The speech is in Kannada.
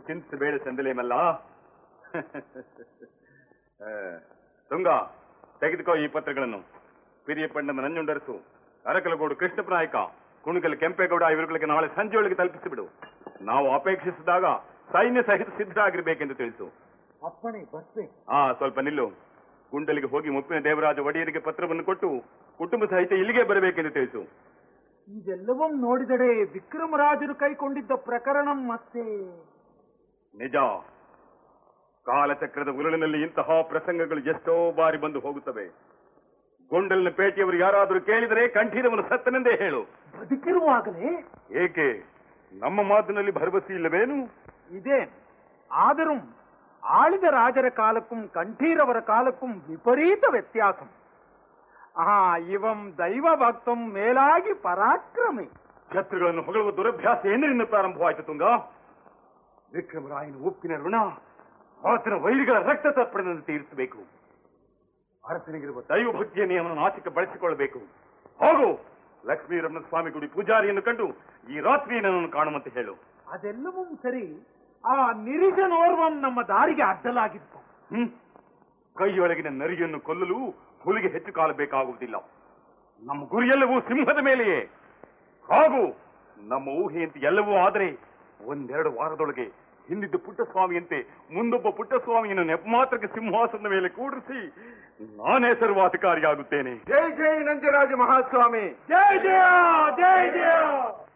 ಚಿಂತಿಸಬೇಡ ಚಂದಲೇಮಲ್ಲ. ತುಂಗ, ತೆಗೆದುಕೋ ಈ ಪತ್ರಗಳನ್ನು. ಪಿರಿಯಪಣ್ಣನ ನಂಜುಂಡರಸು, ಅರಕಲಗೋಡು ಕೃಷ್ಣಪ್ಪ ನಾಯಕ, ಕುಣಕಲ್ ಕೆಂಪೇಗೌಡ ಇವರುಗಳಿಗೆ ನಾಳೆ ಸಂಜೆಯೊಳಗೆ ತಲುಪಿಸಿಬಿಡು. ನಾವು ಅಪೇಕ್ಷಿಸಿದಾಗ ಸೈನ್ಯ ಸಹಿತ ಸಿದ್ಧರಾಗಿರ್ಬೇಕೆಂದು ತಿಳಿಸು. ಅಪ್ಪಣೆ, ಬರ್ಬೇಕು. ಸ್ವಲ್ಪ ನಿಲ್ಲು. ಗುಂಡಲಿಗೆ ಹೋಗಿ ಮುಪ್ಪಿನ ದೇವರಾಜ ಒಡೆಯರಿಗೆ ಪತ್ರವನ್ನು ಕೊಟ್ಟು ಕುಟುಂಬ ಸಹಿತ ಇಲ್ಲಿಗೆ ಬರಬೇಕೆಂದು ತಿಳಿಸು. ಇದೆಲ್ಲವೂ ನೋಡಿದಡೆ ವಿಕ್ರಮರಾಜರು ಕೈಕೊಂಡಿದ್ದ ಪ್ರಕರಣ ಮತ್ತೆ ನಿಜ. ಕಾಲಚಕ್ರದ ಉರುಳಿನಲ್ಲಿ ಇಂತಹ ಪ್ರಸಂಗಗಳು ಎಷ್ಟೋ ಬಾರಿ ಬಂದು ಹೋಗುತ್ತವೆ. ಗೊಂಡಲಿನ ಪೇಟೆಯವರು ಯಾರಾದರೂ ಕೇಳಿದರೆ ಕಂಠೀರವನು ಸತ್ತನೆಂದೇ ಹೇಳು. ಬದುಕಿರುವಾಗಲೇ ಏಕೆ? ನಮ್ಮ ಮಾತಿನಲ್ಲಿ ಭರವಸೆ ಇಲ್ಲವೇನು? ಇದೆ. ಆದರೂ ಆಳಿದ ರಾಜರ ಕಾಲಕ್ಕೂ ಕಂಠೀರವರ ಕಾಲಕ್ಕೂ ವಿಪರೀತ ವ್ಯತ್ಯಾಸಂ. ಇವಂ ದೈವ ಭಕ್ತಂ ಮೇಲಾಗಿ ಪರಾಕ್ರಮಿ. ಶತ್ರುಗಳನ್ನು ಹೊಗಳುವ ದುರಭ್ಯಾಸ ಎಂದಿನಿಂದ ಪ್ರಾರಂಭವಾಯಿತು ತುಂಗ. ವಿಕ್ರಮರಾಯನ ಉಪ್ಪಿನ ಋಣ ಆತನ ವೈರಿಗಳ ರಕ್ತ ತರ್ಪಣದಿಂದ ತೀರಿಸಬೇಕು. ಅರಸನಿಗಿರುವ ದೈವ ಭಕ್ತಿಯ ನಿಯಮವನ್ನು ಆಚಿಕ ಬಳಸಿಕೊಳ್ಳಬೇಕು. ಹೋಗು, ಲಕ್ಷ್ಮೀರಮಣ ಸ್ವಾಮಿ ಗುಡಿ ಪೂಜಾರಿಯನ್ನು ಕಂಡು ಈ ರಾತ್ರಿ ನನ್ನನ್ನು ಕಾಣುವಂತೆ ಹೇಳು. ಅದೆಲ್ಲವೂ ಸರಿ. ಆ ನಿರೀಶನೋರ್ವಂ ನಮ್ಮ ದಾರಿಗೆ ಅಡ್ಡಲಾಗಿತ್ತು. ಕೈಯೊಳಗಿನ ನರಿಯನ್ನು ಕೊಲ್ಲಲು ಹುಲಿಗೆ ಹೆಚ್ಚು ಕಾಲ ಬೇಕಾಗುವುದಿಲ್ಲ. ನಮ್ಮ ಗುರಿಯೆಲ್ಲವೂ ಸಿಂಹದ ಮೇಲೆಯೇ. ಹಾಗೂ ನಮ್ಮ ಊಹೆಯಂತೆ ಎಲ್ಲವೂ ಆದರೆ ಒಂದೆರಡು ವಾರದೊಳಗೆ ಹಿಂದಿದ್ದು ಪುಟ್ಟಸ್ವಾಮಿಯಂತೆ ಮುಂದೊಬ್ಬ ಪುಟ್ಟಸ್ವಾಮಿಯನ್ನು ನೆಪಮಾತ್ರಕ್ಕೆ ಸಿಂಹಾಸನದ ಮೇಲೆ ಕೂಡಿಸಿ ನಾನೇ ಸರ್ವಾಧಿಕಾರಿಯಾಗುತ್ತೇನೆ. ಜೈ ಜೈ ನಂಜರಾಜ ಮಹಾಸ್ವಾಮಿ. ಜೈ ಜಯ, ಜೈ ಜಯ.